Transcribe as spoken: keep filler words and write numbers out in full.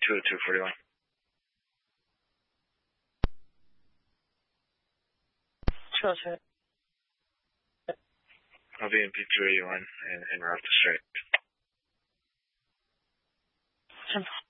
two oh two forty-one. Sure, sir. I'll be in P two eighty-one and, and route to straight. ten